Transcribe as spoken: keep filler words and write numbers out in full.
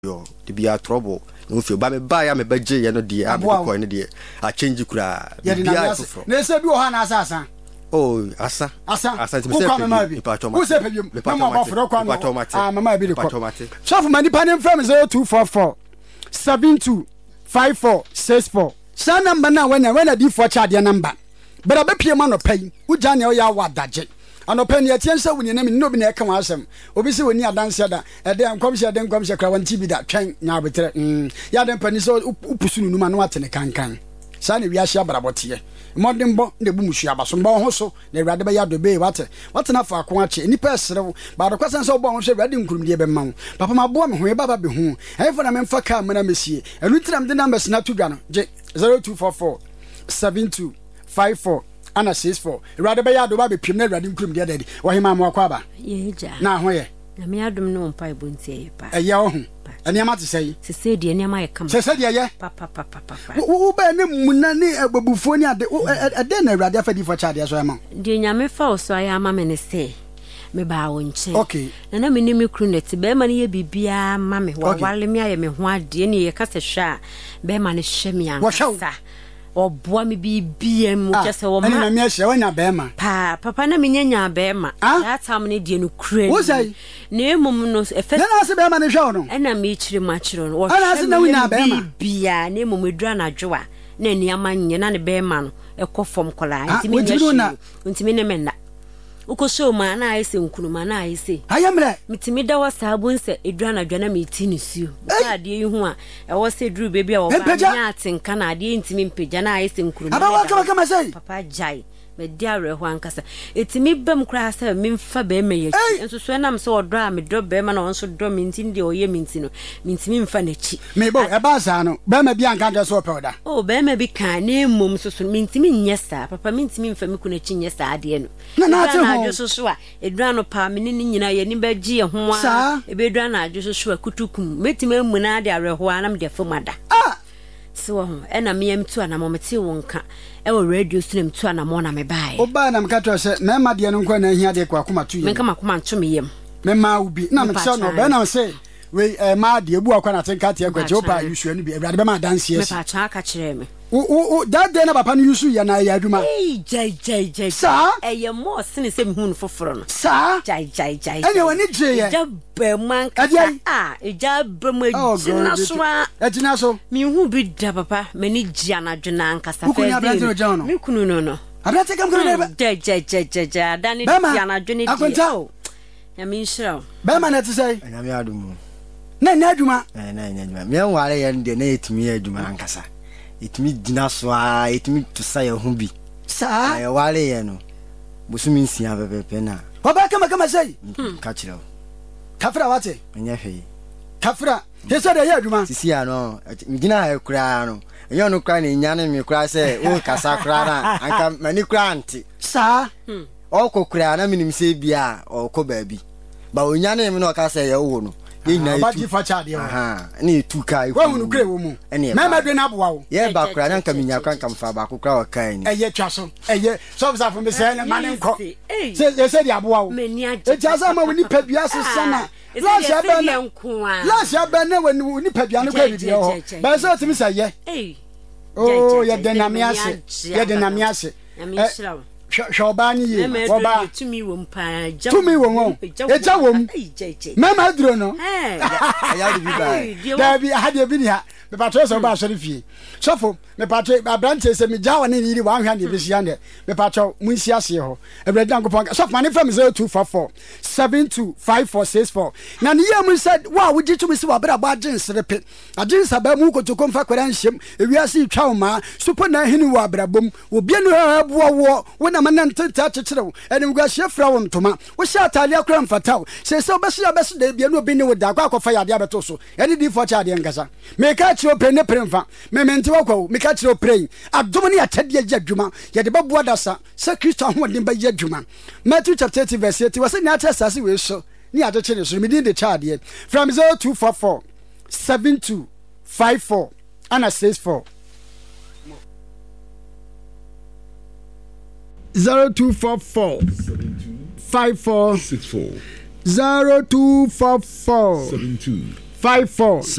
yo the be a trouble no feel ba me ba ya me beje ye no de a me ko ne de a change kura be a fro na se bi o ha na asasa oh asa asa asa me se pe who say pe me ma fro kwa no ah mama bi de ko so for mani panin from zero two four four seven two five four six four sa number na when when di for charge number but be pie ma no pay wo ja ne o ya wa daje anope ne atien sɛ woni na me no bi na ɛka wa asɛm obi sɛ woni adanse da ɛde nkom sɛ ɛde nkom sɛ kra wanti bi da twɛn nya betre mm ya de pani sɛ upusu nunu ma no atene kankan sa ne wiase abrabote modern bo ne bu musu abaso bo ho so na awurade be ya do be wate wate na fa ko ache nipa serew ba do kwasan sɛ bo ho hwɛ awurade nkurum de be ma wo papa ma bo me ho e baba be ho ɛyɛ fa na me mfa ka mena mesie ɛnu tiram de numbers na to dwa no je zero two four four seven two five four ana six four awurade be ya do ba be pim na awurade nkurum de dadi wo hema ma kwa ba ye ja na ho ye na me adum no mpa ebontie ye pa ɛyɛ wo ho ɛne ma te sɛ sese de ne ma ye kama sese de ye pa pa pa pa pa wo ba ne munna ne ababufuo ni ade ade na awurade afadi fo chaade so ema de nyame fa o so aya ma me ne se me ba wo nche okay na na me ni me kru net be ma ne ye bibia ma me wa wale me aye me ho ade ne ye kasa hwa be ma ne hwe me ansa oboa me bibia mu kese wo ma na me hwe wonya be ma pa papa na me nyanya be ma that time ne de no kru wo sai na emum no efe na se be ma ne hwe no ena me chiri ma chiri no wo na se na wonya be ma bibia na emum edura na dwoa na niama nye na ne be ma no ekofom kola ntimi nya ntimi ne menna ukoso ma na ayese nkunuma na ayese ayamre mitimi da wasa abunse edura na dwana meti ne suo ka ade yi hu a e wo se duru bebi a wo ba nya atenka na ade ntimi mpagya na ayese nkunuma aba wa kama kama sai papa jai me dia reho ankasa etimi bam kra sa me mfa be me ye enso so na me se odro a me do be ma na onso do me ntin de oye me ntino me ntimi mfa na chi me bo e ba sa no be ma bi anka ga so pewda oh be ma bi kan na mum so so me ntimi nyesa papa me ntimi mfa me kuna chi nyesa ade no na na te ho adwo so so a edura no pa me ne nyina ye ni ba gi ye ho a e be edura na adwo so so a kutukum metimi amu na ade areho a na me de fomada ah so ho e na me yam tu ana mo mete wonka e wo radio stream tu ana mo na me bae o ba na me ka to se me ma de no nkwa na hia de kwa akoma tu ye me ka makoma nto me yam me ma ubi na me se no be na me se we ma de ebu akwa na tenka te akwa che o pa yusu anu bi awurade be ma dance yes me pa cha ka kire me o o that day na papa no yusu ya na ya adwuma eh jai jai jai sa eh ye mo sene se me hu foforo no sa jai jai jai ene wani je ye ja be man ka ah e ja be mo jina so a ejina so me hu bi da papa me ni jia na dwena nkasa fa de me kunu no no abrate kam kunu ba jai jai jai jai da ni jia na dwene di ya me nshira ba ma na te sai anya me adumu na na adwuma na na adwuma me nware ye de na etimi adwuma ankasa etimi dina so a etimi to say ho bi sa aye wale ye no busumi nsia pepepe na baba kama kama say ka kire o kafra wate enya hwe kafra hesa de ye adwuma sisi ano mi gina ha kura no enyo no kura ni nya ne mi kura say o kasa kura na anka mani kura anti sa o ko kura na minim se bia o ko baabi ba onya ne mi no ka say ye wo no ina ba di fa cha de aha ni tu kai wa hunu kure wo mu ma ma de na boa wo ye ba kura na nka minya kura nka mfa ba kura wa kai ni eye twa so eye so bisa fo me se na mane nko se ye se di aboa wo e ja sa ma woni padua se sana la sha ba na la sha ba na woni padua ne kwa bi ho ba se otimi sa ye eh oh ye de na mi ase ye de na mi ase shobani ye oba tumi wo mpa ja tumi wo ngo e ja wo mama duro no eh ya de bi ba da bi ha de bi ni ha me patro so ba sori fie sofo me patro abrante se me ja woni ni wan hwa de bi sia de me patro mun sia se ho ebrede ankopon sofo mane from zero two four four seven two five four six four na ne ye mun said wa wo gi tumi se wa bra ba agin serepe agin saba mu kotoko mfa kwara nhyem ewiase twa wo ma supo na hini wa brabom obi no ha boa wo wona mana ntenta kyekyerɛw ene mugua hyefra wo ntoma wo hya atale akora mfataw se se obesi abesi da bia no obi ne wo da akwa akɔfa yade abeto so ene di fo kya de nkasa me ka kire opre ne premfa me mente wakɔ me ka kire opre adom ne atade agya dwuma ye de baboa dasa se Kristo ahoden ba ya dwuma Matthew chapter thirty verse eighty was na atra sase we so ni ade kire so me di de kya de from zero two four four seven two five four ana six four zero two four four five four six four zero two four four seven two five four